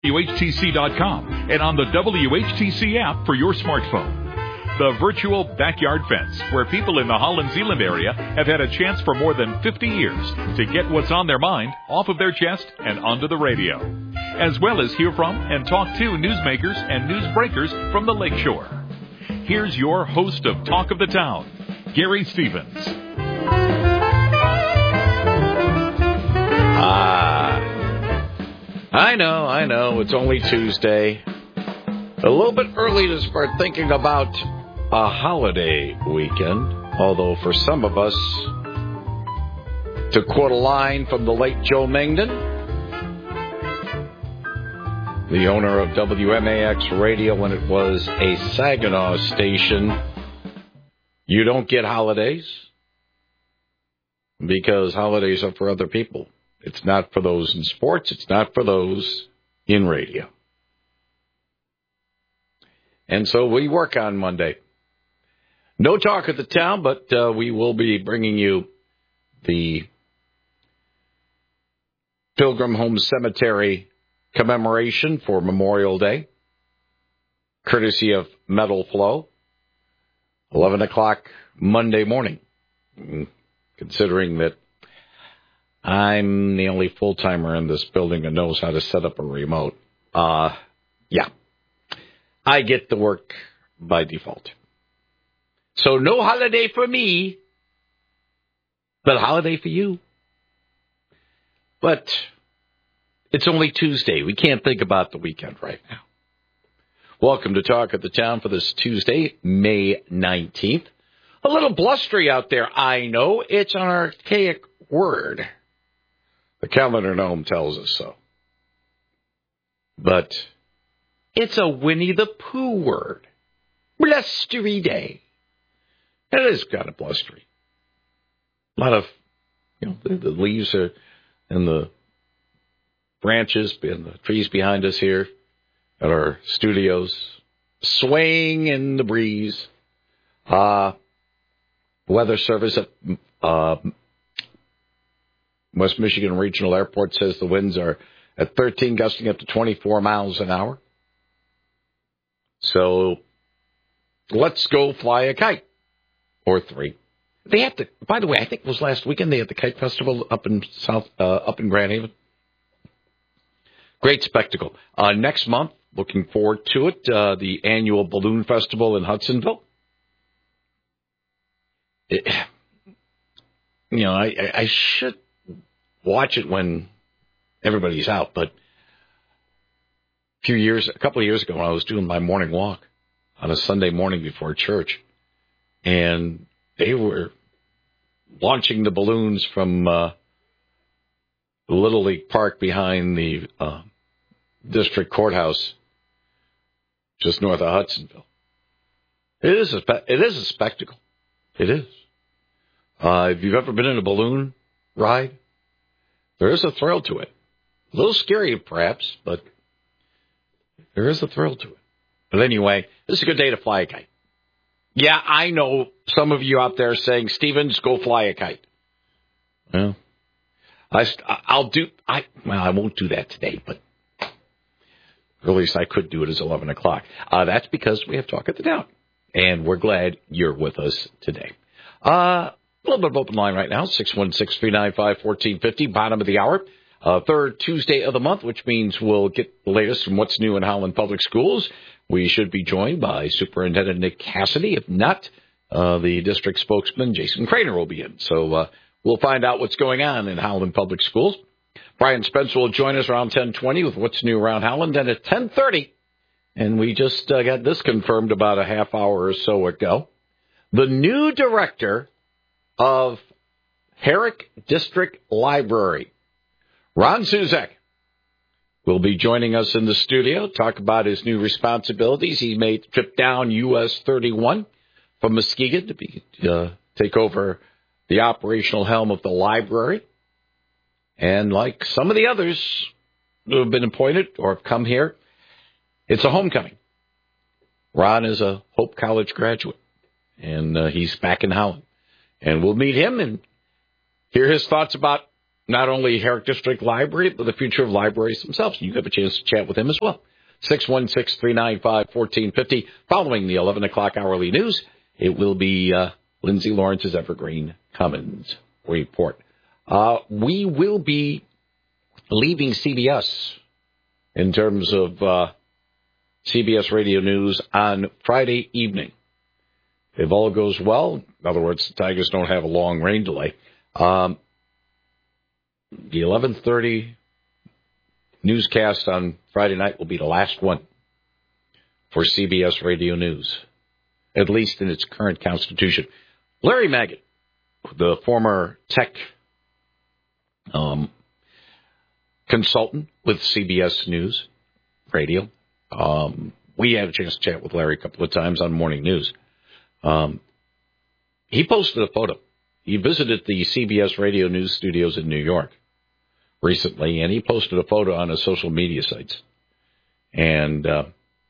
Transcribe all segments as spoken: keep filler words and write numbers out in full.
W H T C dot com and on the W H T C app for your smartphone. The virtual backyard fence, where people in the Holland Zeeland area have had a chance for more than fifty years to get what's on their mind off of their chest and onto the radio, as well as hear from and talk to newsmakers and newsbreakers from the Lakeshore. Here's your host of Talk of the Town, Gary Stevens. Ah, I know, I know, it's only Tuesday. A little bit early to start thinking about a holiday weekend, although for some of us, to quote a line from the late Joe Mangden, the owner of W M A X Radio when it was a Saginaw station, you don't get holidays because holidays are for other people. It's not for those in sports. It's not for those in radio. And so we work on Monday. No talk at the town, but uh, we will be bringing you the Pilgrim Home Cemetery commemoration for Memorial Day, courtesy of Metal Flow, eleven o'clock Monday morning, considering that I'm the only full-timer in this building that knows how to set up a remote. Uh, yeah, I get to work by default. So no holiday for me, but a holiday for you. But it's only Tuesday. We can't think about the weekend right now. Welcome to Talk of the Town for this Tuesday, May nineteenth. A little blustery out there, I know. It's an archaic word. The calendar gnome tells us so. But it's a Winnie the Pooh word. Blustery day. It is kind of blustery. A lot of, you know, the, the leaves are and the branches and the trees behind us here at our studios swaying in the breeze. Uh, Weather Service at uh, West Michigan Regional Airport says the winds are at thirteen, gusting up to twenty-four miles an hour. So let's go fly a kite. Or three. They had to, by the way, I think it was last weekend, they had the Kite Festival up in South, uh, up in Grand Haven. Great spectacle. Uh, next month, looking forward to it, uh, the annual Balloon Festival in Hudsonville. It, you know, I, I should watch it when everybody's out, but a few years, a couple of years ago when I was doing my morning walk on a Sunday morning before church, and they were launching the balloons from uh, Little League Park behind the uh, district courthouse just north of Hudsonville. It is a, it is a spectacle. It is. Uh, if you've ever been in a balloon ride, there is a thrill to it. A little scary, perhaps, but there is a thrill to it. But anyway, this is a good day to fly a kite. Yeah, I know some of you out there saying, Stevens, go fly a kite. Well, I, I'll do, I, well, I won't do that today, but earliest I could do it is eleven o'clock. Uh, that's because we have Talk at the Town, and we're glad you're with us today. Uh, a little bit of open line right now, six one six, three nine five, one four five zero, bottom of the hour. Uh, third Tuesday of the month, which means we'll get the latest from what's new in Howland Public Schools. We should be joined by Superintendent Nick Cassidy. If not, uh, the district spokesman, Jason Craner, will be in. So uh, we'll find out what's going on in Howland Public Schools. Brian Spencer will join us around ten twenty with what's new around Howland. And at ten thirty, and we just uh, got this confirmed about a half hour or so ago, the new director of Herrick District Library, Ron Suzek, will be joining us in the studio, talk about his new responsibilities. He made the trip down U S thirty-one from Muskegon to be uh, take over the operational helm of the library. And like some of the others who have been appointed or have come here, it's a homecoming. Ron is a Hope College graduate, and uh, he's back in Howland. And we'll meet him and hear his thoughts about not only Herrick District Library, but the future of libraries themselves. You have a chance to chat with him as well. six one six, three nine five, one four five zero. Following the eleven o'clock hourly news, it will be uh, Lindsay Lawrence's Evergreen Commons report. Uh, we will be leaving C B S in terms of uh, C B S Radio News on Friday evening. If all goes well, in other words, the Tigers don't have a long rain delay, um, the eleven thirty newscast on Friday night will be the last one for C B S Radio News, at least in its current constitution. Larry Magid, the former tech um, consultant with C B S News Radio, um, we had a chance to chat with Larry a couple of times on Morning News. Um, he posted a photo. He visited the C B S Radio News studios in New York recently, and he posted a photo on his social media sites. And uh,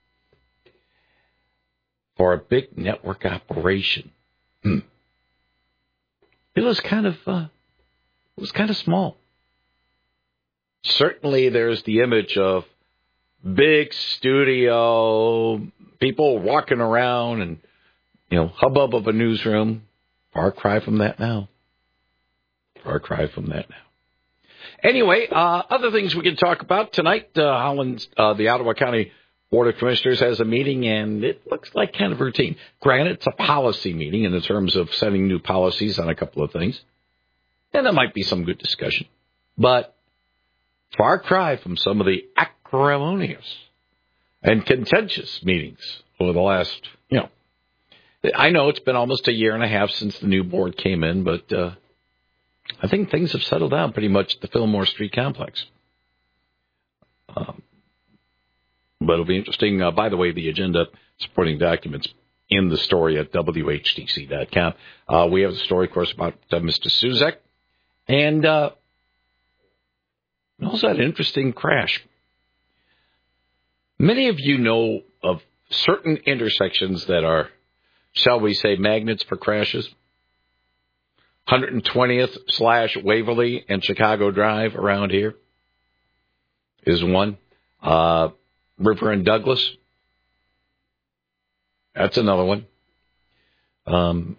for a big network operation, hmm, it was kind of uh, it was kind of small. Certainly, there's the image of big studio, people walking around, and you know, hubbub of a newsroom. Far cry from that now. Far cry from that now. Anyway, uh, other things we can talk about tonight. Uh, Holland's, uh, the Ottawa County Board of Commissioners has a meeting, and it looks like kind of routine. Granted, it's a policy meeting in terms of setting new policies on a couple of things, and there might be some good discussion. But far cry from some of the acrimonious and contentious meetings over the last, you know, I know it's been almost a year and a half since the new board came in, but uh, I think things have settled down pretty much at the Fillmore Street complex. Um, but it'll be interesting. Uh, by the way, the agenda supporting documents in the story at W H T C dot com. Uh, we have the story, of course, about uh, Mister Suzak. And uh, also had an interesting crash. Many of you know of certain intersections that are, shall we say, magnets for crashes. one hundred twentieth slash Waverly and Chicago Drive around here is one. Uh, River and Douglas, that's another one. Um,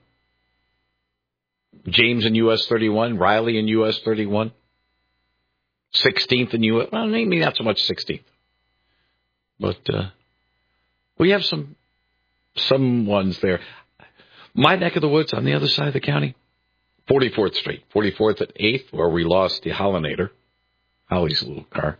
James and U S thirty-one, Riley and U S thirty-one, sixteenth and U S, well, maybe not so much sixteenth. But uh, we have some some ones there. My neck of the woods on the other side of the county, forty-fourth Street, forty-fourth at eighth, where we lost the Hollinator, Holly's little car.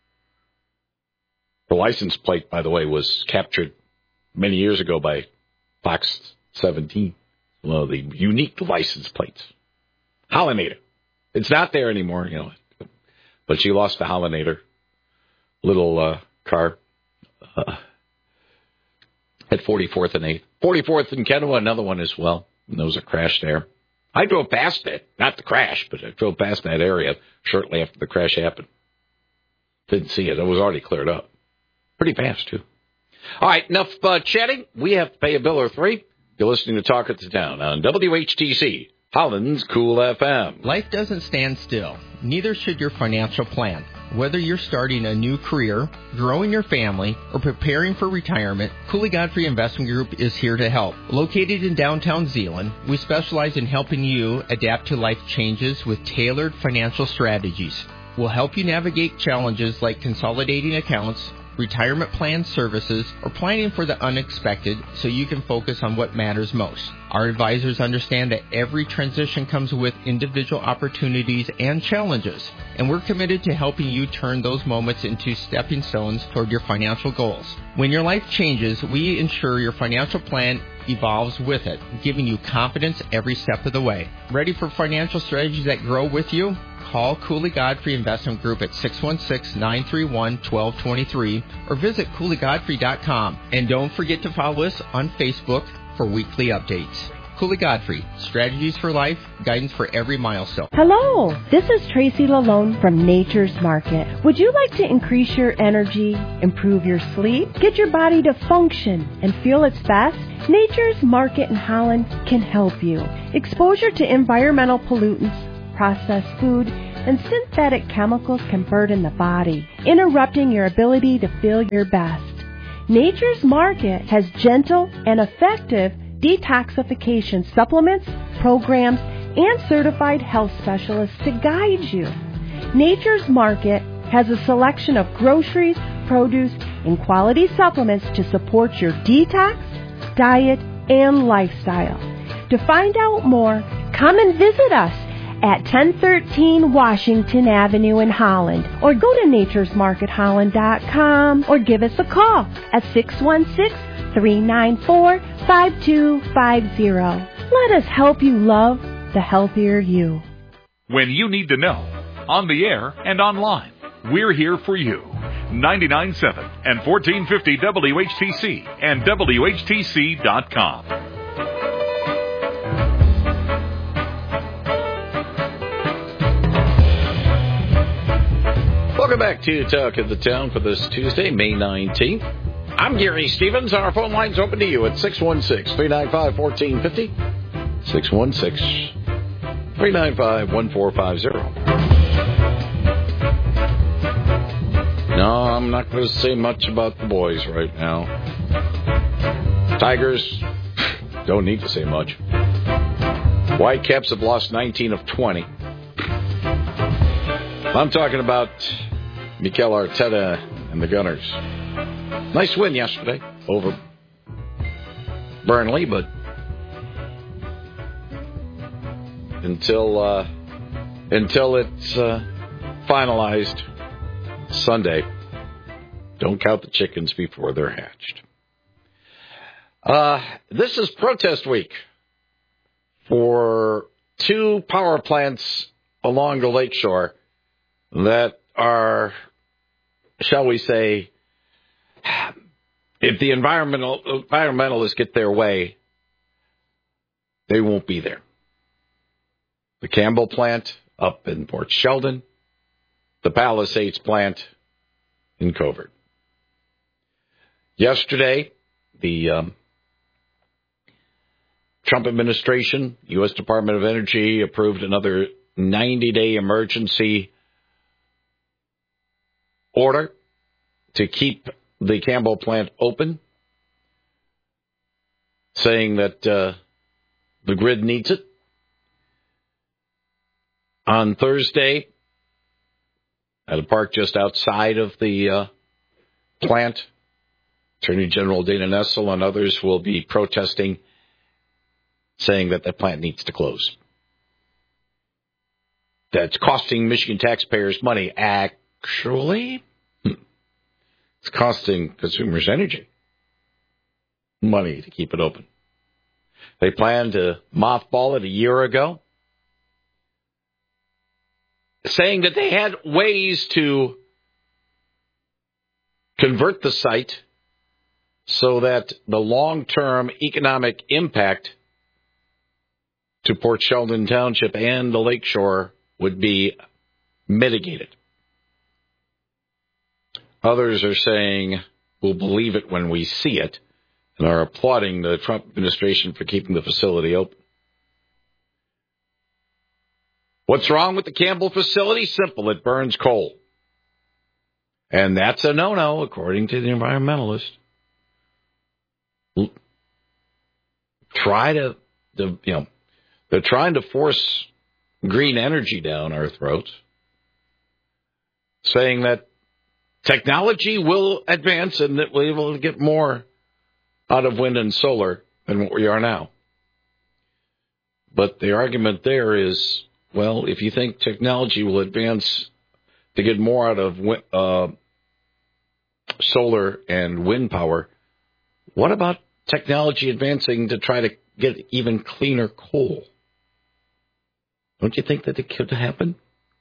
The license plate, by the way, was captured many years ago by Fox seventeen, one of the unique license plates. Hollinator. It's not there anymore, you know, but she lost the Hollinator little uh, car uh, at forty-fourth and eighth. forty-fourth in Kennewa, another one as well. And there was a crash there. I drove past it, not the crash, but I drove past that area shortly after the crash happened. Didn't see it. It was already cleared up. Pretty fast, too. All right, enough uh, chatting. We have to pay a bill or three. You're listening to Talk at the Town on W H T C, Holland's Cool F M. Life doesn't stand still. Neither should your financial plan. Whether you're starting a new career, growing your family, or preparing for retirement, Cooley Godfrey Investment Group is here to help. Located in downtown Zeeland, we specialize in helping you adapt to life changes with tailored financial strategies. We'll help you navigate challenges like consolidating accounts, retirement plan services, or planning for the unexpected so you can focus on what matters most. Our advisors understand that every transition comes with individual opportunities and challenges, and we're committed to helping you turn those moments into stepping stones toward your financial goals. When your life changes, we ensure your financial plan evolves with it, giving you confidence every step of the way. Ready for financial strategies that grow with you? Call Cooley Godfrey Investment Group at six one six, nine three one, one two two three or visit Cooley Godfrey dot com. And don't forget to follow us on Facebook for weekly updates. Cooley Godfrey, strategies for life, guidance for every milestone. Hello, this is Tracy Lalone from Nature's Market. Would you like to increase your energy, improve your sleep, get your body to function and feel its best? Nature's Market in Holland can help you. Exposure to environmental pollutants, processed food, and synthetic chemicals can burden the body, interrupting your ability to feel your best. Nature's Market has gentle and effective detoxification supplements, programs, and certified health specialists to guide you. Nature's Market has a selection of groceries, produce, and quality supplements to support your detox, diet, and lifestyle. To find out more, come and visit us at ten thirteen Washington Avenue in Holland, or go to natures market holland dot com, or give us a call at six one six, three nine four, five two five zero. Let us help you love the healthier you. When you need to know, on the air and online, we're here for you. ninety-nine point seven and fourteen fifty W H T C and W H T C dot com. Welcome back to Talk of the Town for this Tuesday, May nineteenth. I'm Gary Stevens. Our phone line's open to you at six one six, three nine five, one four five zero. six one six, three nine five, one four five zero. No, I'm not going to say much about the boys right now. Tigers don't need to say much. Whitecaps have lost nineteen of twenty. I'm talking about Mikel Arteta and the Gunners. Nice win yesterday over Burnley, but until uh, until it's uh, finalized Sunday, don't count the chickens before they're hatched. Uh, this is protest week for two power plants along the lakeshore that are, shall we say, if the environmental environmentalists get their way, they won't be there. The Campbell plant up in Port Sheldon, the Palisades plant in Covert. Yesterday, the um, Trump administration, U S Department of Energy, approved another ninety-day emergency order to keep the Campbell plant open, saying that uh, the grid needs it. On Thursday, at a park just outside of the uh, plant, Attorney General Dana Nessel and others will be protesting, saying that the plant needs to close. That's costing Michigan taxpayers money. Actually, it's costing consumers energy money to keep it open. They planned to mothball it a year ago, saying that they had ways to convert the site so that the long-term economic impact to Port Sheldon Township and the lakeshore would be mitigated. Others are saying, we'll believe it when we see it, and are applauding the Trump administration for keeping the facility open. What's wrong with the Campbell facility? Simple, it burns coal. And that's a no-no, according to the environmentalist. Try to, to, you know, they're trying to force green energy down our throats, saying that technology will advance and that we will get more out of wind and solar than what we are now. But the argument there is, well, if you think technology will advance to get more out of uh, solar and wind power, what about technology advancing to try to get even cleaner coal? Don't you think that it could happen?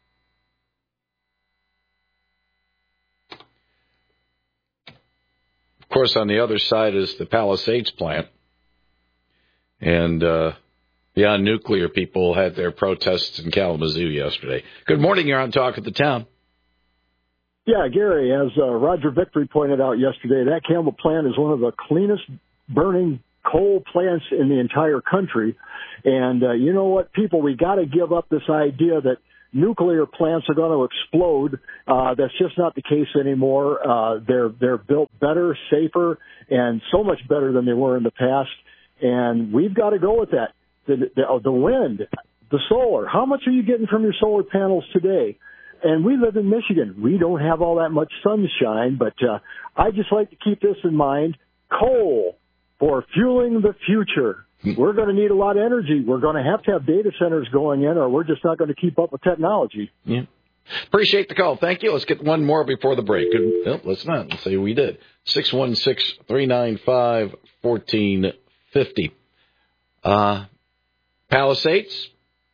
Of course, on the other side is the Palisades plant. And uh, Beyond Nuclear people had their protests in Kalamazoo yesterday. Good morning. You're on Talk of the Town. Yeah, Gary, as uh, Roger Victory pointed out yesterday, that Campbell plant is one of the cleanest burning coal plants in the entire country. And uh, you know what, people, we got to give up this idea that nuclear plants are going to explode. Uh, that's just not the case anymore. Uh, they're, they're built better, safer, and so much better than they were in the past. And we've got to go with that. The, the, the wind, the solar. How much are you getting from your solar panels today? And we live in Michigan. We don't have all that much sunshine, but uh, I just like to keep this in mind. Coal for fueling the future. We're going to need a lot of energy. We're going to have to have data centers going in, or we're just not going to keep up with technology. Yeah. Appreciate the call. Thank you. Let's get one more before the break. Good. Well, let's not. Let's say we did. six one six, three nine five, one four five zero. Uh, Palisades,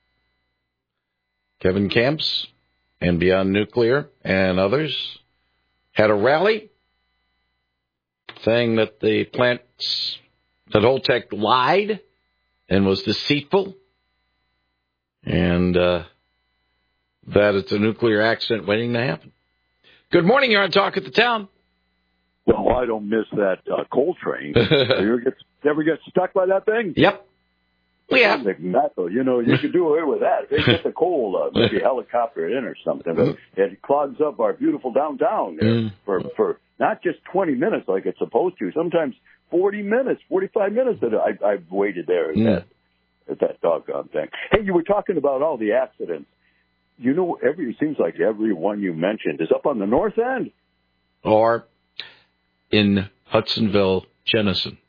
Kevin Camps, and Beyond Nuclear, and others had a rally saying that the plants, that Holtec lied and was deceitful, and uh, that it's a nuclear accident waiting to happen. Good morning. You're on Talk at the Town. Well, I don't miss that uh, coal train. you ever get, ever get stuck by that thing? Yep. Yeah. Metal. You know, you could do away with that. They get the coal, uh, maybe helicopter in or something. But it clogs up our beautiful downtown mm. for for not just twenty minutes like it's supposed to. Sometimes forty minutes, forty-five minutes that I, I've waited there at, mm. that, at that doggone thing. Hey, you were talking about all the accidents. You know, every it seems like every one you mentioned is up on the north end. Or in Hudsonville, Jenison.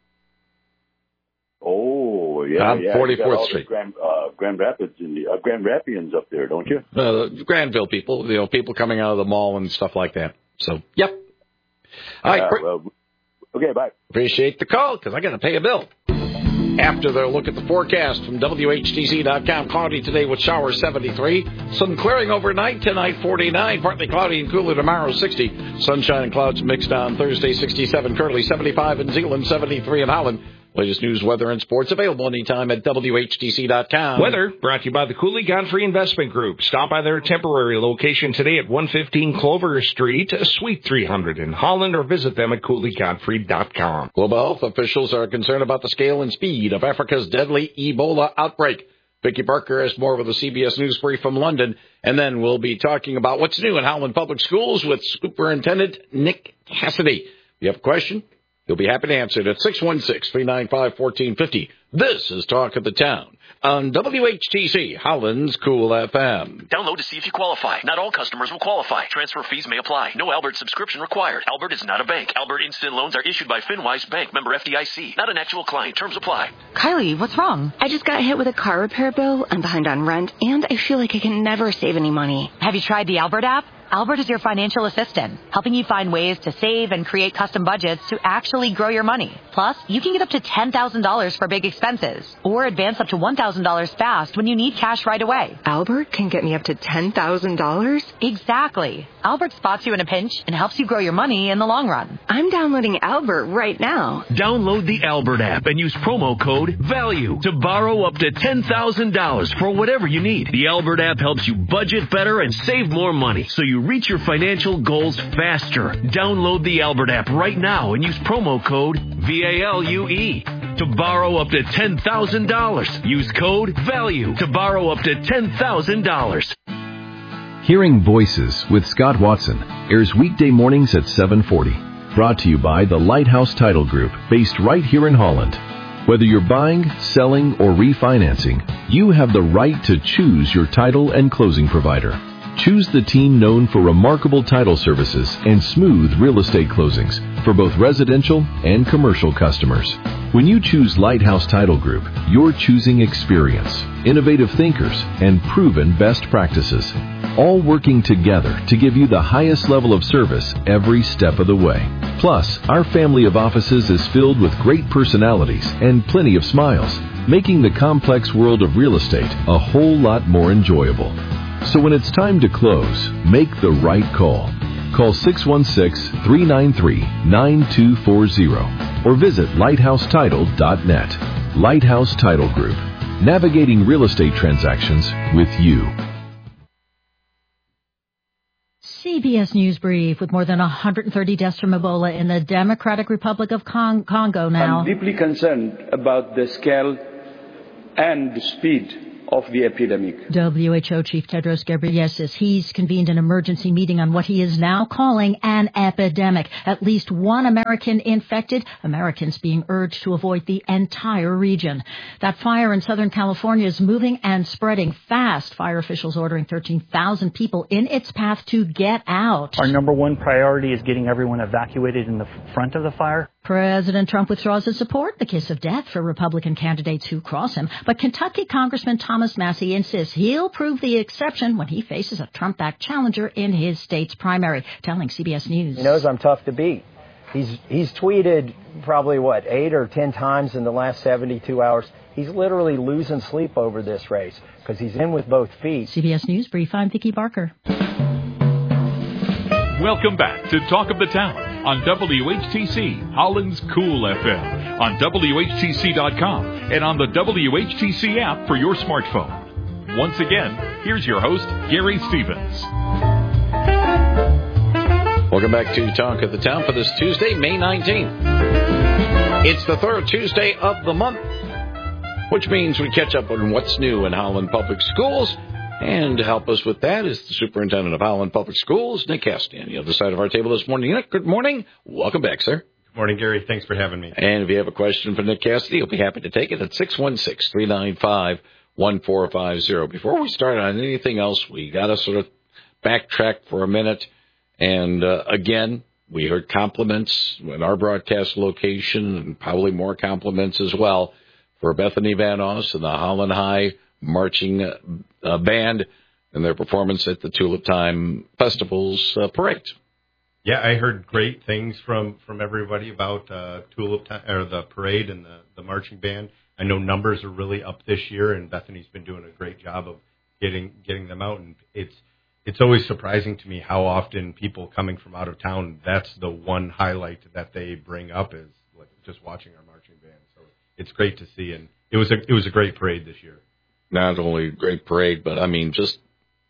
Oh, yeah, on yeah. forty-fourth Street. Grand, uh, Grand Rapids, in the, uh, Grand Rapians up there, don't you? Uh, Granville people, you know, people coming out of the mall and stuff like that. So, yep. All right. Uh, well, okay, bye. Appreciate the call, because I got to pay a bill. After their look at the forecast from W H T C dot com, cloudy today with showers seventy-three. Some clearing overnight tonight, forty-nine. Partly cloudy and cooler tomorrow, sixty. Sunshine and clouds mixed on Thursday, sixty-seven. Currently seventy-five in Zeeland, seventy-three in Holland. Latest news, weather, and sports available anytime at W H T C dot com. Weather brought to you by the Cooley Godfrey Investment Group. Stop by their temporary location today at one fifteen Clover Street, Suite three hundred in Holland, or visit them at Cooley Godfrey dot com. Global health officials are concerned about the scale and speed of Africa's deadly Ebola outbreak. Vicky Parker has more with the C B S News brief from London, and then we'll be talking about what's new in Howland Public Schools with Superintendent Nick Cassidy. If you have a question, he'll be happy to answer it at six one six, three nine five, one four five zero. This is Talk of the Town on W H T C, Holland's Cool F M. Download to see if you qualify. Not all customers will qualify. Transfer fees may apply. No Albert subscription required. Albert is not a bank. Albert Instant Loans are issued by FinWise Bank, member F D I C. Not an actual client. Terms apply. Kylie, what's wrong? I just got hit with a car repair bill. I'm behind on rent, and I feel like I can never save any money. Have you tried the Albert app? Albert is your financial assistant, helping you find ways to save and create custom budgets to actually grow your money. Plus, you can get up to ten thousand dollars for big expenses, or advance up to one thousand dollars fast when you need cash right away. Albert can get me up to ten thousand dollars? Exactly. Albert spots you in a pinch and helps you grow your money in the long run. I'm downloading Albert right now. Download the Albert app and use promo code VALUE to borrow up to ten thousand dollars for whatever you need. The Albert app helps you budget better and save more money, so you reach your financial goals faster. Download the Albert app right now and use promo code V A L U E to borrow up to ten thousand dollars. Use code VALUE to borrow up to ten thousand dollars. Hearing Voices with Scott Watson airs weekday mornings at seven forty. Brought to you by the Lighthouse Title Group, based right here in Holland. Whether you're buying, selling, or refinancing, you have the right to choose your title and closing provider. Choose the team known for remarkable title services and smooth real estate closings for both residential and commercial customers. When you choose Lighthouse Title Group, you're choosing experience, innovative thinkers, and proven best practices, all working together to give you the highest level of service every step of the way. Plus, our family of offices is filled with great personalities and plenty of smiles, making the complex world of real estate a whole lot more enjoyable. So when it's time to close, make the right call. Call six one six, three nine three, nine two four zero or visit lighthouse title dot net. Lighthouse Title Group, navigating real estate transactions with you. C B S News Brief with more than one hundred thirty deaths from Ebola in the Democratic Republic of Con- Congo now. I'm deeply concerned about the scale and the speed of the epidemic. W H O Chief Tedros Ghebreyesus, he's convened an emergency meeting on what he is now calling an epidemic. At least one American infected, Americans being urged to avoid the entire region. That fire in Southern California is moving and spreading fast. Fire officials ordering thirteen thousand people in its path to get out. Our number one priority is getting everyone evacuated in the front of the fire. President Trump withdraws his support, the kiss of death for Republican candidates who cross him. But Kentucky Congressman Thomas Massie insists he'll prove the exception when he faces a Trump-backed challenger in his state's primary, telling C B S News. He knows I'm tough to beat. He's he's tweeted probably, what, eight or ten times in the last seventy-two hours. He's literally losing sleep over this race because he's in with both feet. C B S News Brief, I'm Vicki Barker. Welcome back to Talk of the Town on W H T C, Holland's Cool F M, on W H T C dot com, and on the W H T C app for your smartphone. Once again, here's your host, Gary Stevens. Welcome back to Talk of the Town for this Tuesday, May nineteenth. It's the third Tuesday of the month, which means we catch up on what's new in Holland Public Schools. And to help us with that is the Superintendent of Holland Public Schools, Nick Cassidy, on the other side of our table this morning. Nick, good morning. Welcome back, sir. Good morning, Gary. Thanks for having me. And if you have a question for Nick Cassidy, he'll be happy to take it at six one six, three nine five, one four five zero. Before we start on anything else, we got to sort of backtrack for a minute. And, uh, again, we heard compliments in our broadcast location and probably more compliments as well for Bethany Van Oss and the Holland High Marching uh, Band and their performance at the Tulip Time Festival's uh, parade. Yeah, I heard great things from, from everybody about uh, Tulip Time, or the parade and the, the marching band. I know numbers are really up this year, and Bethany's been doing a great job of getting getting them out. And it's it's always surprising to me how often people coming from out of town, that's the one highlight that they bring up is like just watching our marching band. So it's great to see, and it was a it was a great parade this year. Not only a great parade, but, I mean, just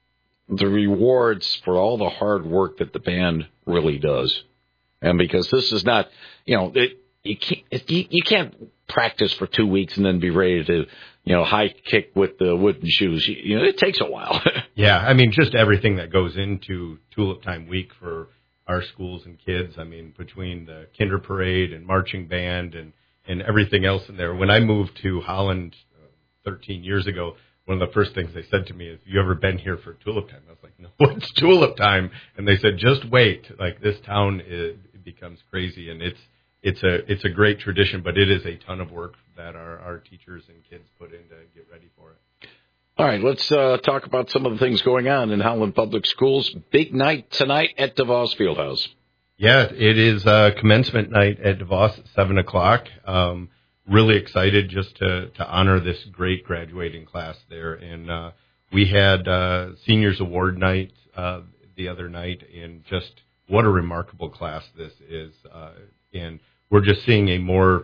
the rewards for all the hard work that the band really does. And because this is not, you know, it, you can't it, you, you can't practice for two weeks and then be ready to, you know, high kick with the wooden shoes. You, you know, it takes a while. Yeah, I mean, just everything that goes into Tulip Time Week for our schools and kids. I mean, between the kinder parade and marching band and, and everything else in there. When I moved to Holland thirteen years ago, one of the first things they said to me is, have you ever been here for Tulip Time? I was like, no, what's Tulip Time? And they said, just wait. Like, this town is, it becomes crazy, and it's it's a it's a great tradition, but it is a ton of work that our, our teachers and kids put in to get ready for it. All right, let's uh, talk about some of the things going on in Holland Public Schools. Big night tonight at DeVos Fieldhouse. Yeah, it is uh, commencement night at DeVos at seven o'clock. Um Really excited just to, to honor this great graduating class there. And uh, we had uh, Seniors Award night uh, the other night, and just what a remarkable class this is. Uh, and we're just seeing a more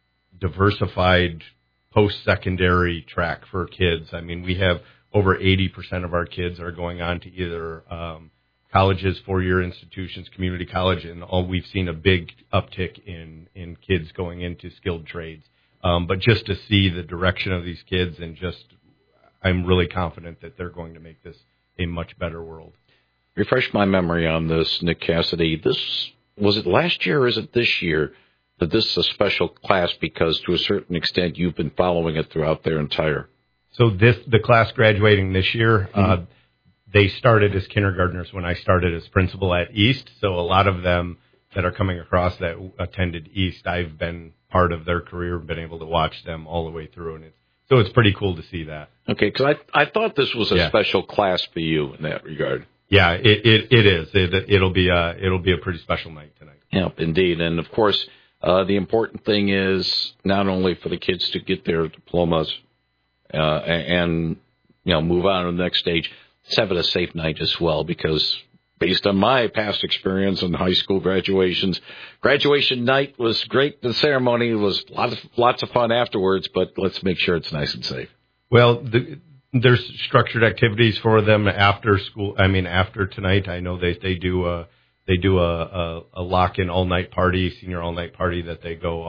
diversified post-secondary track for kids. I mean, we have over eighty percent of our kids are going on to either um, colleges, four-year institutions, community college, and all we've seen a big uptick in, in kids going into skilled trades. Um, but just to see the direction of these kids, and just, I'm really confident that they're going to make this a much better world. Refresh my memory on this, Nick Cassidy. This, was it last year or is it this year that this is a special class because to a certain extent you've been following it throughout their entire? So this, the class graduating this year, mm-hmm. uh, they started as kindergartners when I started as principal at East. So a lot of them that are coming across that attended East, I've been part of their career, been able to watch them all the way through, and it's so it's pretty cool to see that. Okay, because I I thought this was a yeah. special class for you in that regard. Yeah, it it, it is. It, it'll be a it'll be a pretty special night tonight. Yeah, indeed, and of course, uh, the important thing is not only for the kids to get their diplomas uh, and you know move on to the next stage, let's have it a safe night as well, because based on my past experience in high school graduations, graduation night was great. The ceremony was lots of, lots of fun afterwards, but let's make sure it's nice and safe. Well, the, there's structured activities for them after school. I mean, after tonight, I know they, they do a, they do a, a, a lock-in all-night party, senior all-night party that they go off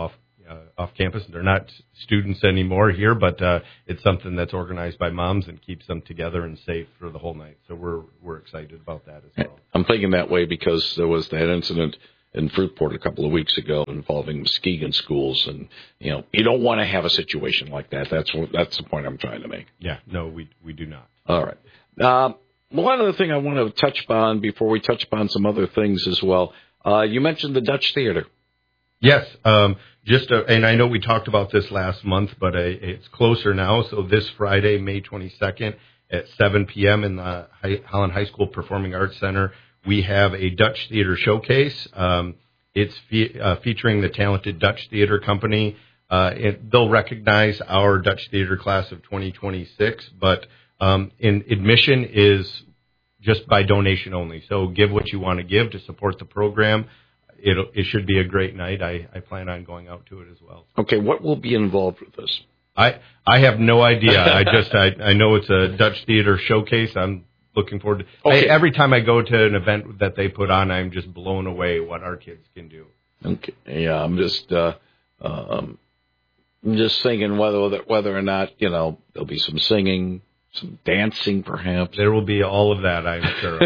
uh, off campus. They're not students anymore here, but uh, it's something that's organized by moms and keeps them together and safe for the whole night. So we're we're excited about that as well. I'm thinking that way because there was that incident in Fruitport a couple of weeks ago involving Muskegon schools, and you know you don't want to have a situation like that. That's what, that's the point I'm trying to make. Yeah, no, we we do not. All right. Uh, one other thing I want to touch upon before we touch upon some other things as well. Uh, you mentioned the Dutch Theater. Yes, um, just a, and I know we talked about this last month, but uh, it's closer now. So this Friday, May twenty-second at seven p.m. in the High, Holland High School Performing Arts Center, we have a Dutch Theater showcase. Um, it's fe- uh, featuring the talented Dutch Theater Company. Uh, it, they'll recognize our Dutch Theater class of twenty twenty-six, but um, in admission is just by donation only. So give what you want to give to support the program. It it should be a great night. I, I plan on going out to it as well. Okay, what will be involved with this? I I have no idea. I just I, I know it's a Dutch Theater showcase. I'm looking forward to okay. I, every time I go to an event that they put on, I'm just blown away what our kids can do. Okay, yeah, I'm just uh, um, I'm just thinking whether whether or not you know there'll be some singing, some dancing, perhaps. There will be all of that, I'm sure.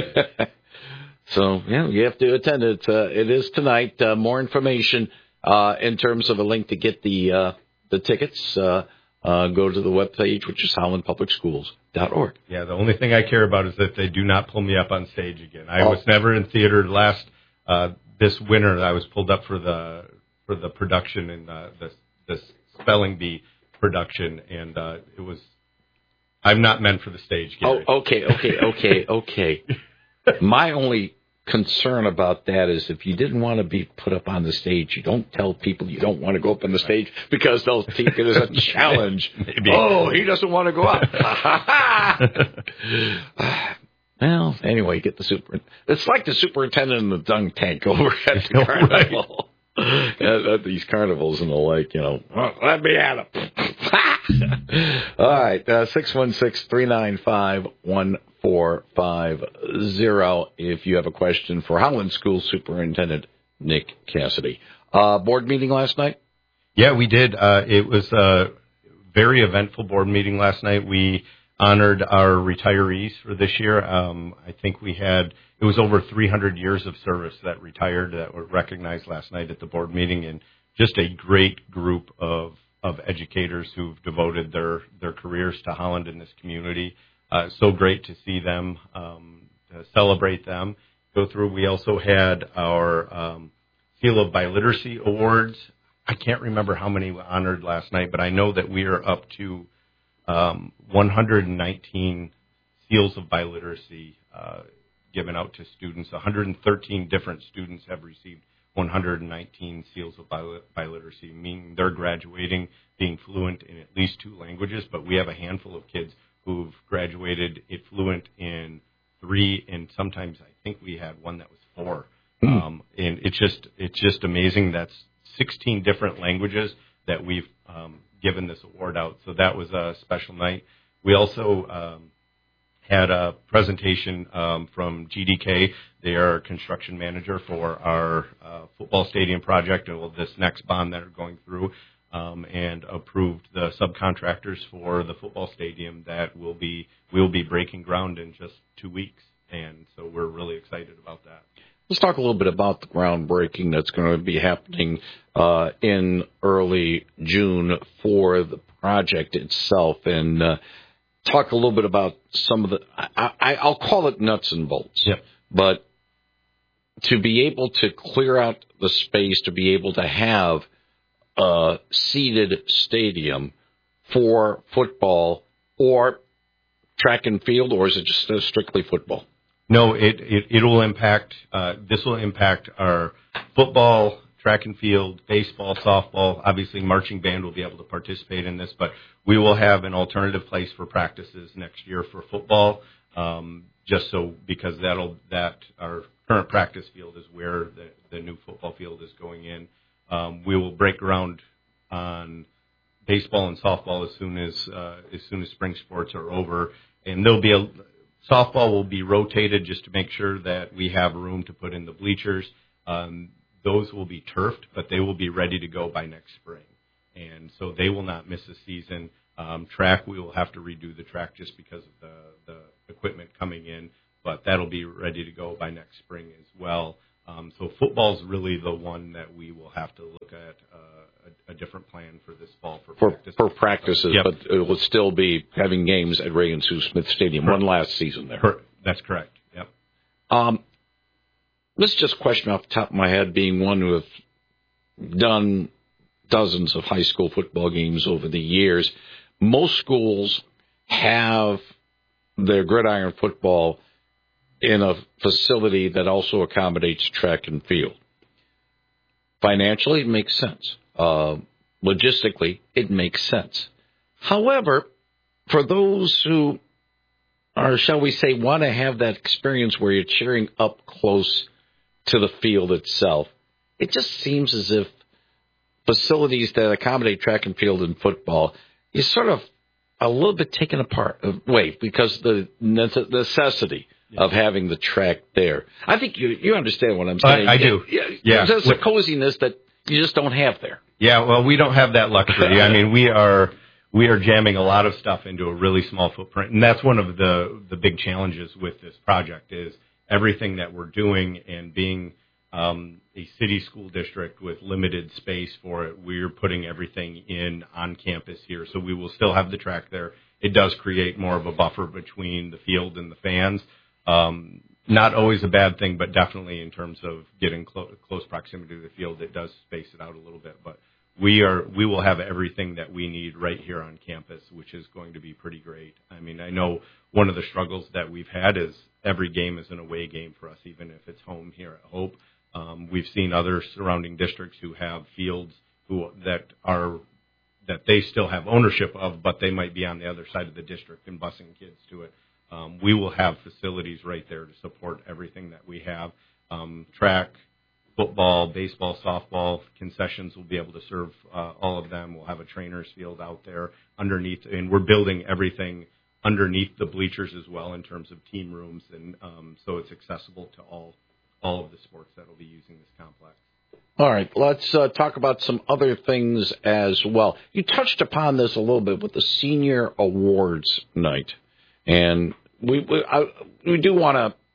So, yeah, you have to attend it. Uh, it is tonight. Uh, more information uh, in terms of a link to get the uh, the tickets. Uh, uh, go to the webpage, which is holland public schools dot org. Yeah, the only thing I care about is that they do not pull me up on stage again. I oh. was never in theater last uh, this winter. I was pulled up for the for the production in uh, the the spelling bee production, and uh, it was. I'm not meant for the stage, Gary. Oh, okay, okay, okay, okay. My only concern about that is if you didn't want to be put up on the stage, you don't tell people you don't want to go up on the stage because they'll take it as a challenge. Maybe. Oh, he doesn't want to go up. Well, anyway, get the super. It's like the superintendent in the dunk tank over at the carnival. Right. at, at these carnivals and the like, you know, well, let me at him. All right, uh, six one six, three nine five, one four five zero if you have a question for Holland School Superintendent Nick Cassidy. Uh, board meeting last night? Yeah, we did. Uh, it was a very eventful board meeting last night. We honored our retirees for this year. Um, I think we had, it was over three hundred years of service that retired that were recognized last night at the board meeting, and just a great group of, of educators who've devoted their, their careers to Holland in this community. Uh, so great to see them, um, to celebrate them, go through. We also had our um, Seal of Biliteracy Awards. I can't remember how many we honored last night, but I know that we are up to um, one hundred nineteen Seals of Biliteracy uh, given out to students. one hundred thirteen different students have received one hundred nineteen Seals of Biliteracy, meaning they're graduating being fluent in at least two languages, but we have a handful of kids who've graduated it fluent in three, and sometimes I think we had one that was four. Mm. Um, and it's just it's just amazing. That's sixteen different languages that we've um, given this award out. So that was a special night. We also um, had a presentation um, from G D K. They are a construction manager for our uh, football stadium project, and well, this next bond that are going through. Um, and approved the subcontractors for the football stadium that will be will be breaking ground in just two weeks, and so we're really excited about that. Let's talk a little bit about the groundbreaking that's going to be happening uh, in early June for the project itself, and uh, talk a little bit about some of the. I, I, I'll call it nuts and bolts, yep. But to be able to clear out the space, to be able to have a seated stadium for football or track and field, or is it just uh, strictly football? No, it, it, it will impact, uh, this will impact our football, track and field, baseball, softball. Obviously, marching band will be able to participate in this, but we will have an alternative place for practices next year for football, um, just so because that'll, that our current practice field is where the, the new football field is going in. Um, we will break ground on baseball and softball as soon as uh, as soon as spring sports are over, and there'll be a softball will be rotated just to make sure that we have room to put in the bleachers. Um, those will be turfed, but they will be ready to go by next spring. And so they will not miss a season. Um, track, we will have to redo the track just because of the, the equipment coming in, but that'll be ready to go by next spring as well. Um, so football's really the one that we will have to look at uh, a, a different plan for this fall for, for practices. For practices, Yep. but it will still be having games at Reagan Sue Smith Stadium. Correct. One last season there. Correct. That's correct. Yep. Um, this is just a question off the top of my head, being one who have done dozens of high school football games over the years. Most schools have their gridiron football in a facility that also accommodates track and field. Financially, it makes sense. Uh, logistically, it makes sense. However, for those who are, shall we say, want to have that experience where you're cheering up close to the field itself, it just seems as if facilities that accommodate track and field and football is sort of a little bit taken apart. Wait, because the necessity of having the track there. I think you you understand what I'm saying. I, I do. Yeah, yeah. There's a coziness that you just don't have there. Yeah, well, we don't have that luxury. I mean, we are we are jamming a lot of stuff into a really small footprint, and that's one of the the big challenges with this project is everything that we're doing and being um, a city school district with limited space for it. We're putting everything in on campus here, so we will still have the track there. It does create more of a buffer between the field and the fans. Um, not always a bad thing, but definitely in terms of getting clo- close proximity to the field, it does space it out a little bit. But we are we will have everything that we need right here on campus, which is going to be pretty great. I mean, I know one of the struggles that we've had is every game is an away game for us, even if it's home here at Hope. Um, we've seen other surrounding districts who have fields who that are that they still have ownership of, but they might be on the other side of the district and busing kids to it. Um, we will have facilities right there to support everything that we have. Um, track, football, baseball, softball, concessions will be able to serve uh, all of them. We'll have a trainer's field out there underneath, and we're building everything underneath the bleachers as well in terms of team rooms, and um, so it's accessible to all all of the sports that will be using this complex. All right, let's uh, talk about some other things as well. You touched upon this a little bit with the Senior Awards Night. And we we, I, we do want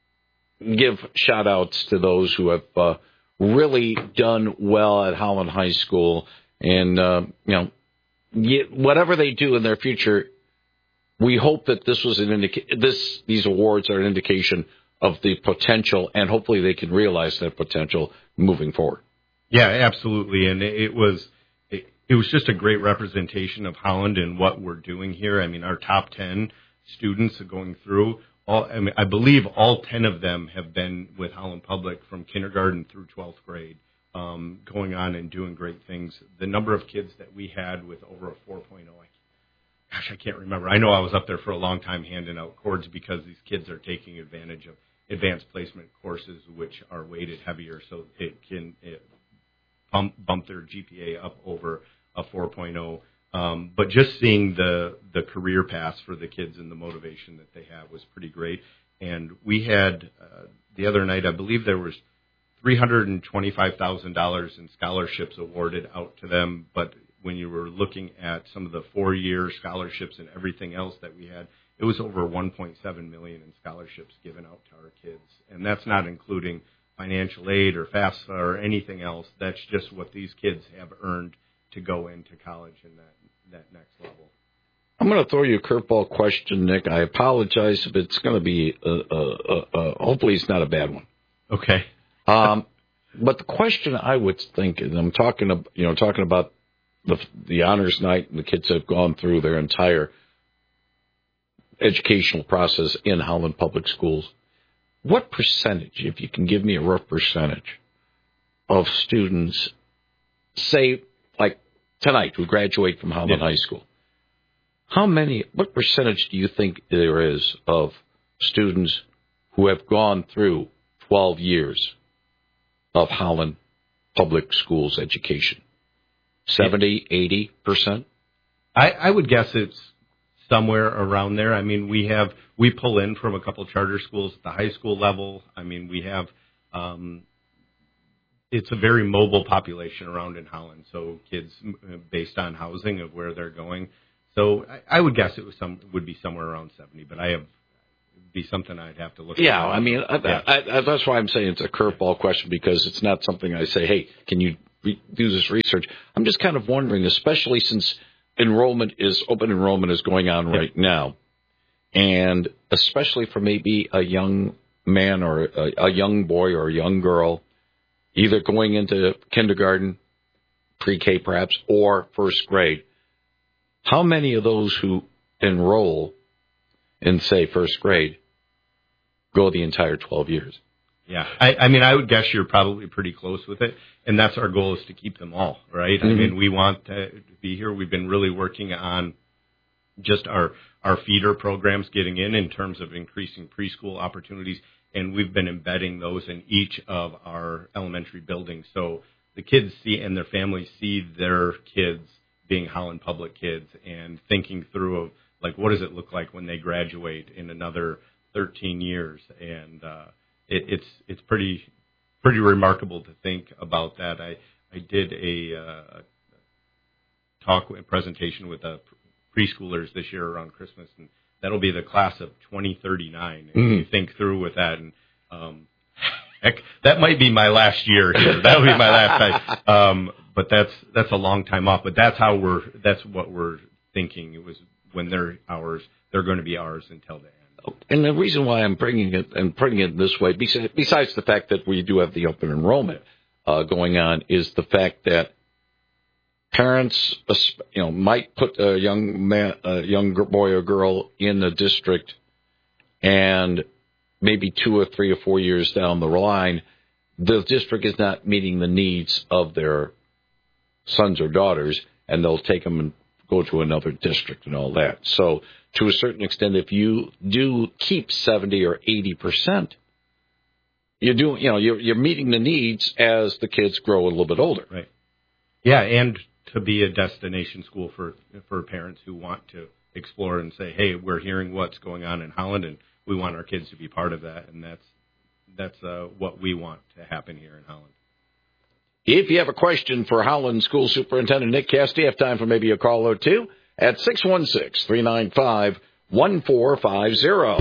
to give shout-outs to those who have uh, really done well at Holland High School. And, uh, you know, whatever they do in their future, we hope that this was an indica- this these awards are an indication of the potential, and hopefully they can realize that potential moving forward. Yeah, absolutely. And it, it was it, it was just a great representation of Holland and what we're doing here. I mean, our top ten students are going through. All, I mean, I believe all ten of them have been with Holland Public from kindergarten through twelfth grade, um, going on and doing great things. The number of kids that we had with over a four point oh, gosh, I can't remember. I know I was up there for a long time handing out cords because these kids are taking advantage of advanced placement courses, which are weighted heavier, so it can it bump, bump their G P A up over a four point oh. Um, but just seeing the the career paths for the kids and the motivation that they have was pretty great. And we had uh, the other night, I believe there was three hundred twenty-five thousand dollars in scholarships awarded out to them. But when you were looking at some of the four-year scholarships and everything else that we had, it was over one point seven million dollars in scholarships given out to our kids. And that's not including financial aid or FAFSA or anything else. That's just what these kids have earned to go into college in that that next level. I'm going to throw you a curveball question, Nick. I apologize if it's going to be, uh, uh, uh, uh, hopefully it's not a bad one. Okay. um, but the question I would think, and I'm talking, about, you know, talking about the the honors night and the kids have gone through their entire educational process in Holland Public Schools. What percentage, if you can give me a rough percentage, of students, say, like tonight, who graduate from Holland yeah. High School, how many, what percentage do you think there is of students who have gone through twelve years of Holland Public Schools education? seventy, eighty percent? I, I would guess it's somewhere around there. I mean, we have, we pull in from a couple charter schools at the high school level. I mean, we have um, it's a very mobile population around in Holland. So kids, based on housing of where they're going. So I, I would guess it was some would be somewhere around seventy, but I have it'd be something I'd have to look. Yeah, at. I mean yeah. I, I, that's why I'm saying it's a curveball question, because it's not something I say, hey, can you re- do this research? I'm just kind of wondering, especially since enrollment is open enrollment is going on right yeah. now, and especially for maybe a young man or a, a young boy or a young girl, either going into kindergarten, pre-K perhaps, or first grade. How many of those who enroll in, say, first grade go the entire twelve years? Yeah, I, I mean, I would guess you're probably pretty close with it, and that's our goal, is to keep them all, right? Mm-hmm. I mean, we want to be here. We've been really working on just our, our feeder programs getting in in terms of increasing preschool opportunities, and we've been embedding those in each of our elementary buildings. So the kids see and their families see their kids being Holland Public kids and thinking through of, like, what does it look like when they graduate in another thirteen years? And uh, it, it's it's pretty pretty remarkable to think about that. I, I did a uh, talk, a presentation with uh, preschoolers this year around Christmas, and that'll be the class of twenty thirty-nine. And mm-hmm. you think through with that, and um, heck, that might be my last year here. That'll be my last time. Um, but that's that's a long time off. But that's how we're that's what we're thinking. It was when they're ours, they're going to be ours until the end. And the reason why I'm bringing it and putting it this way, besides the fact that we do have the open enrollment uh, going on, is the fact that parents, you know, might put a young man, a young boy or girl in the district, and maybe two or three or four years down the line, the district is not meeting the needs of their sons or daughters, and they'll take them and go to another district and all that. So to a certain extent, if you do keep seventy or eighty percent, you're doing, you know, you're, you're meeting the needs as the kids grow a little bit older. Right. Yeah, and to be a destination school for for parents who want to explore and say, hey, we're hearing what's going on in Holland, and we want our kids to be part of that, and that's that's uh, what we want to happen here in Holland. If you have a question for Holland School Superintendent Nick Cassidy, have time for maybe a call or two at six one six, three nine five, one four five zero.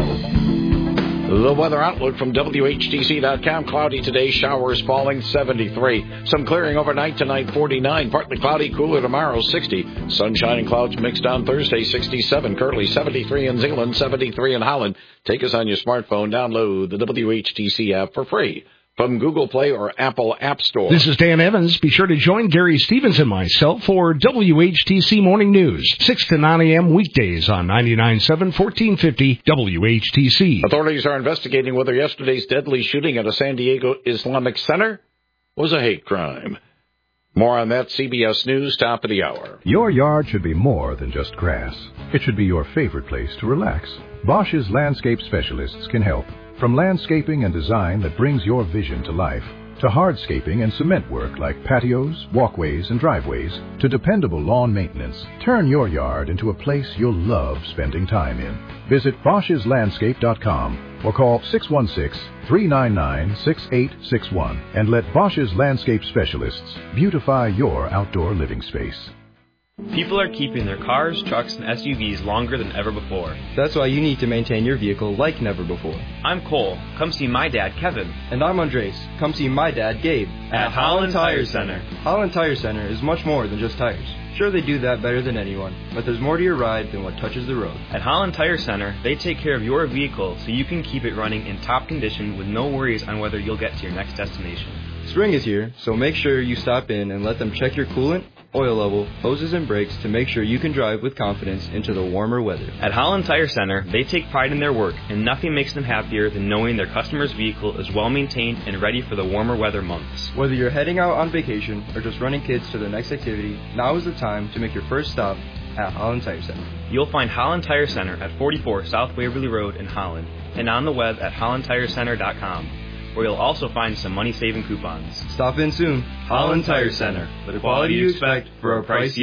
The weather outlook from W H T C dot com. Cloudy today, showers falling, seventy-three. Some clearing overnight tonight, forty-nine. Partly cloudy, cooler tomorrow, sixty. Sunshine and clouds mixed on Thursday, sixty-seven. Currently, seventy-three in Zeeland, seventy-three in Holland. Take us on your smartphone. Download the W H T C app for free from Google Play or Apple App Store. This is Dan Evans. Be sure to join Gary Stevens and myself for W H T C Morning News, six to nine a.m. weekdays on ninety-nine point seven, fourteen fifty W H T C. Authorities are investigating whether yesterday's deadly shooting at a San Diego Islamic Center was a hate crime. More on that, C B S News, top of the hour. Your yard should be more than just grass. It should be your favorite place to relax. Bosch's landscape specialists can help. From landscaping and design that brings your vision to life, to hardscaping and cement work like patios, walkways, and driveways, to dependable lawn maintenance, turn your yard into a place you'll love spending time in. Visit Bosch's Landscape dot com or call six one six, three nine nine, six eight six one and let Bosch's Landscape Specialists beautify your outdoor living space. People are keeping their cars, trucks, and S U Vs longer than ever before. That's why you need to maintain your vehicle like never before. I'm Cole. Come see my dad, Kevin. And I'm Andres. Come see my dad, Gabe. At, At Holland Tire Center. Holland Tire Center is much more than just tires. Sure, they do that better than anyone, but there's more to your ride than what touches the road. At Holland Tire Center, they take care of your vehicle so you can keep it running in top condition with no worries on whether you'll get to your next destination. Spring is here, so make sure you stop in and let them check your coolant, oil level, hoses, and brakes to make sure you can drive with confidence into the warmer weather. At Holland Tire Center, they take pride in their work, and nothing makes them happier than knowing their customer's vehicle is well maintained and ready for the warmer weather months. Whether you're heading out on vacation or just running kids to their next activity, now is the time to make your first stop at Holland Tire Center. You'll find Holland Tire Center at forty-four South Waverly Road in Holland, and on the web at holland tire center dot com. Where you'll also find some money-saving coupons. Stop in soon. Holland Tire Center. The quality you expect for a price you don't.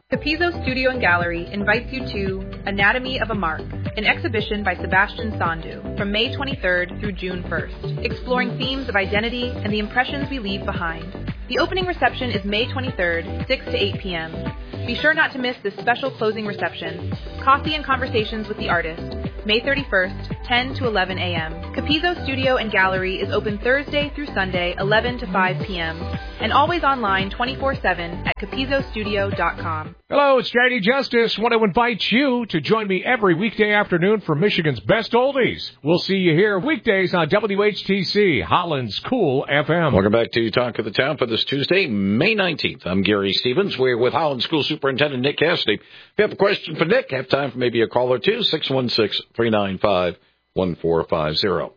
Capizzo Studio and Gallery invites you to Anatomy of a Mark, an exhibition by Sebastian Sandu from May twenty-third through June first, exploring themes of identity and the impressions we leave behind. The opening reception is May twenty-third, six to eight p.m. Be sure not to miss this special closing reception, Coffee and Conversations with the Artist, May thirty-first, ten to eleven a.m. Capizzo Studio and Gallery is open Thursday through Sunday, eleven to five p.m., and always online twenty-four seven at capizzo studio dot com. Hello, it's J D Justice. Want to invite you to join me every weekday afternoon for Michigan's Best Oldies. We'll see you here weekdays on W H T C, Holland's Cool F M. Welcome back to Talk of the Town for this Tuesday, May nineteenth. I'm Gary Stevens. We're with Holland School Superintendent Nick Cassidy. If you have a question for Nick, have time for maybe a call or two, six one six, three nine five, one four five zero.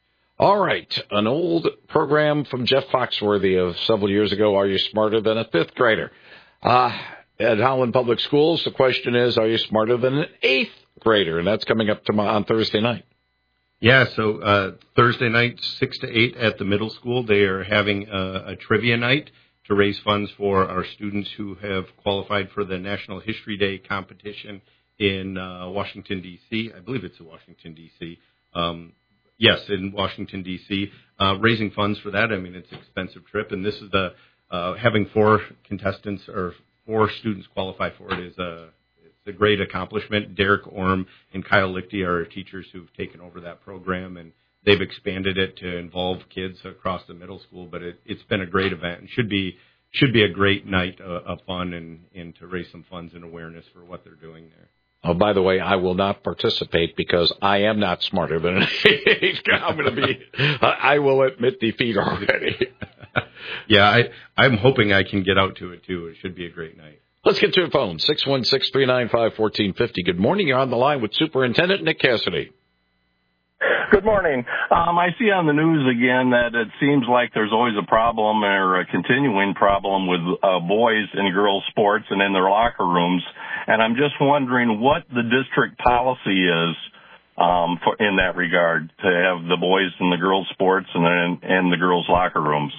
All right, an old program from Jeff Foxworthy of several years ago, Are You Smarter Than a Fifth Grader? Uh, at Holland Public Schools, the question is, are you smarter than an eighth grader? And that's coming up tomorrow on Thursday night. Yeah, so uh, Thursday night, six to eight at the middle school, they are having a, a trivia night to raise funds for our students who have qualified for the National History Day competition in uh, Washington, D C. I believe it's in Washington, D C. Um, yes, in Washington, D C. Uh, raising funds for that. I mean, it's an expensive trip, and this is the uh, having four contestants or four students qualify for it is a it's a great accomplishment. Derek Orm and Kyle Lichty are our teachers who've taken over that program, and they've expanded it to involve kids across the middle school. But it, it's been a great event and should be should be a great night uh, of fun and, and to raise some funds and awareness for what they're doing there. Oh, by the way, I will not participate because I am not smarter than an eighth. I'm going to be, I will admit defeat already. Yeah, I, I'm hoping I can get out to it, too. It should be a great night. Let's get to the phone, six one six, three nine five, one four five zero. Good morning. You're on the line with Superintendent Nick Cassidy. Good morning. Um, I see on the news again that it seems like there's always a problem or a continuing problem with uh, boys and girls sports and in their locker rooms. And I'm just wondering what the district policy is um, for in that regard to have the boys and the girls sports and then and the girls locker rooms.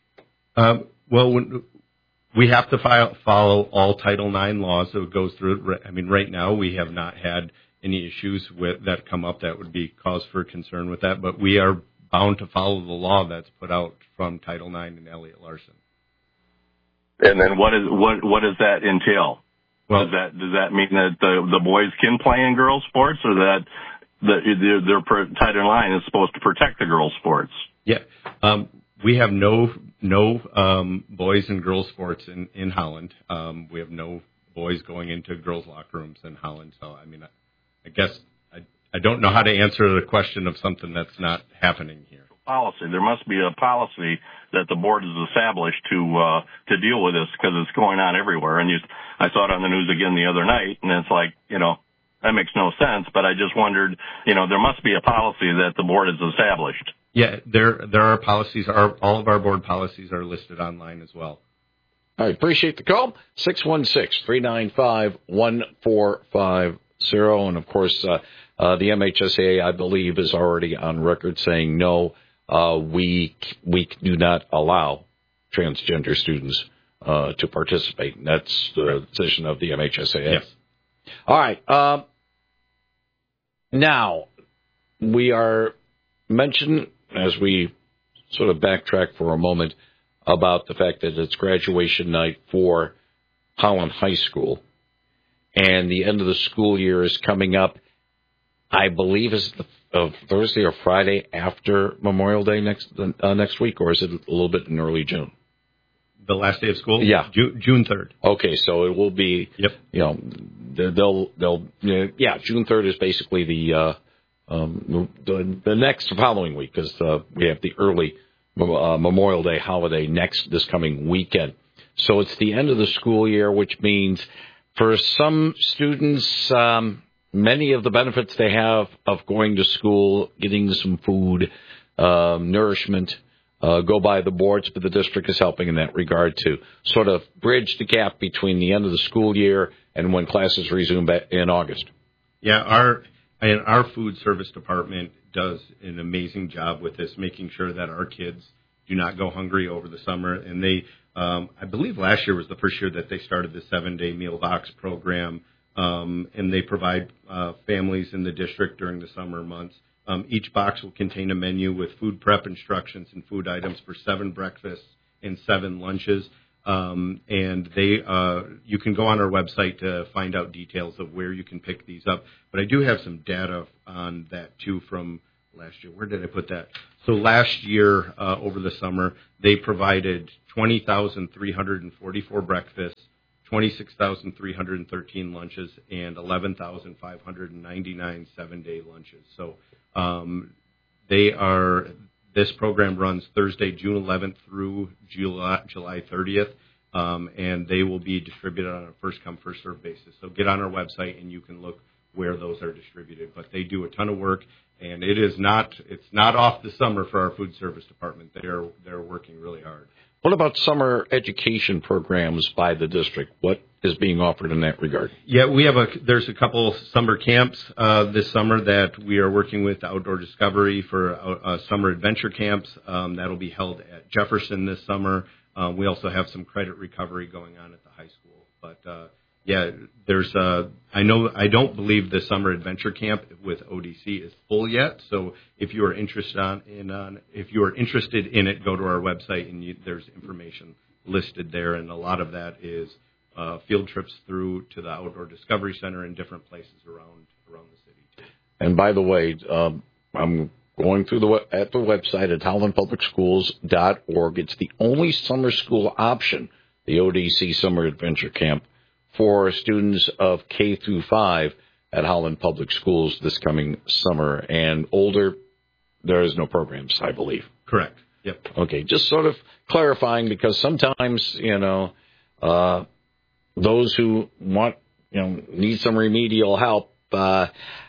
Um, well, when, we have to file, follow all Title nine laws, so it goes through it. I mean, right now we have not had any issues with that come up that would be cause for concern with that, but we are bound to follow the law that's put out from Title nine and Elliott Larson. And then what is what what does that entail? Well, does that does that mean that the the boys can play in girls sports, or that the their, their Title nine is supposed to protect the girls sports? Yeah, um, we have no no um, boys and girls sports in in Holland. Um, we have no boys going into girls locker rooms in Holland. So I mean, I, I guess I I don't know how to answer the question of something that's not happening here. Policy. There must be a policy that the board has established to uh, to deal with this because it's going on everywhere. And you, I saw it on the news again the other night, and it's like, you know, that makes no sense. But I just wondered, you know, there must be a policy that the board has established. Yeah, there there are policies. Our, all of our board policies are listed online as well. All right, appreciate the call. six one six, three nine five, one four five zero. And, of course, uh, uh, the M H S A A, I believe, is already on record saying no. Uh, we we do not allow transgender students uh, to participate. And that's the decision of the M H S A A. Yes. All right. Uh, now, we are mentioned, as we sort of backtrack for a moment, about the fact that it's graduation night for Holland High School. And the end of the school year is coming up, I believe, is the of Thursday or Friday after Memorial Day next uh, next week, or is it a little bit in early June? The last day of school? Yeah, June, June third. Okay, so it will be. Yep. You know, they'll they'll you know, yeah, June third is basically the uh, um, the, the next following week because uh, we have the early uh, Memorial Day holiday next this coming weekend. So it's the end of the school year, which means for some students. Um, Many of the benefits they have of going to school, getting some food, um, nourishment, uh, go by the boards, but the district is helping in that regard to sort of bridge the gap between the end of the school year and when classes resume back in August. Yeah, our and our food service department does an amazing job with this, making sure that our kids do not go hungry over the summer, and they Um, I believe last year was the first year that they started the seven-day meal box program, um, and they provide uh, families in the district during the summer months. Um, each box will contain a menu with food prep instructions and food items for seven breakfasts and seven lunches. Um, and they, uh, you can go on our website to find out details of where you can pick these up. But I do have some data on that too from last year. Where did I put that? So last year, uh, over the summer, they provided twenty thousand three hundred forty-four breakfasts, twenty-six thousand three hundred thirteen lunches, and eleven thousand five hundred ninety-nine seven-day lunches. So, um, they are, this program runs Thursday, June eleventh through July, July thirtieth, um, and they will be distributed on a first-come, first-served basis. So get on our website and you can look where those are distributed. But they do a ton of work, and it is not, it's not off the summer for our food service department. They're, they're working really hard. What about summer education programs by the district? What is being offered in that regard? Yeah, we have a, there's a couple summer camps uh, this summer that we are working with Outdoor Discovery for uh, summer adventure camps. Um, that'll be held at Jefferson this summer. Um, we also have some credit recovery going on at the high school. But, uh, yeah, there's, uh, I know, I don't believe the summer adventure camp with O D C is full yet. So if you are interested on, in, on, if you are interested in it, go to our website and you, there's information listed there. And a lot of that is, uh, field trips through to the Outdoor Discovery Center in different places around, around the city. And by the way, um, I'm going through the, at the website at holland public schools dot org. It's the only summer school option, the O D C Summer Adventure Camp, for students of K through five at Holland Public Schools this coming summer. And older, there is no programs, I believe. Correct. Yep. Okay, just sort of clarifying, because sometimes, you know, uh, those who want, you know, need some remedial help, uh,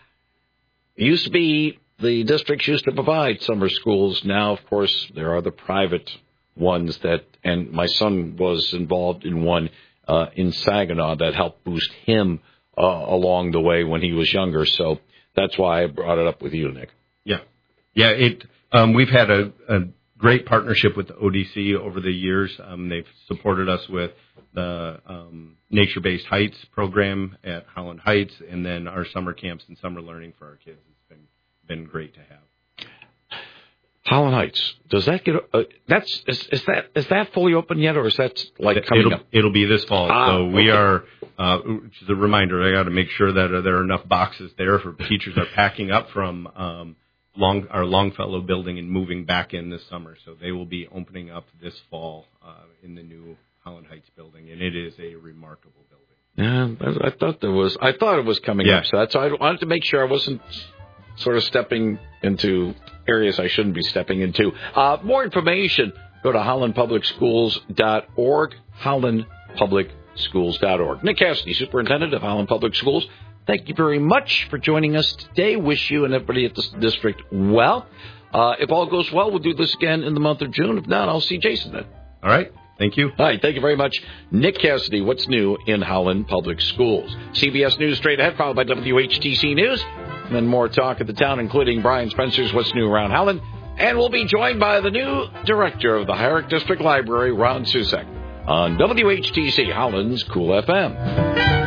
used to be the districts used to provide summer schools. Now, of course, there are the private ones that, and my son was involved in one Uh, in Saginaw that helped boost him uh, along the way when he was younger. So that's why I brought it up with you, Nick. Yeah. Yeah, it. Um, we've had a, a great partnership with the O D C over the years. Um, they've supported us with the um, Nature-Based Heights program at Holland Heights, and then our summer camps and summer learning for our kids. It's been been great to have. Holland Heights, does that get, uh, that's, is, is that, is that fully open yet, or is that like coming it'll, up? It'll be this fall. Ah, so we okay. are, uh, which is a reminder, I got to make sure that uh, there are enough boxes there for teachers are packing up from, um, long, our Longfellow building and moving back in this summer. So they will be opening up this fall, uh, in the new Holland Heights building, and it is a remarkable building. Yeah, I, I thought there was, I thought it was coming yeah. up. So that's why I wanted to make sure I wasn't sort of stepping into areas I shouldn't be stepping into. Uh, more information, go to holland public schools dot org, holland public schools dot org. Nick Cassidy, Superintendent of Holland Public Schools, thank you very much for joining us today. Wish you and everybody at this district well. Uh, if all goes well, we'll do this again in the month of June. If not, I'll see Jason then. All right. Thank you. All right. Thank you very much. Nick Cassidy, what's new in Holland Public Schools? C B S News straight ahead, followed by W H T C News. And then more talk at the town, including Brian Spencer's What's New Around Holland. And we'll be joined by the new director of the Hyrick District Library, Ron Susek, on W H T C Holland's Cool F M.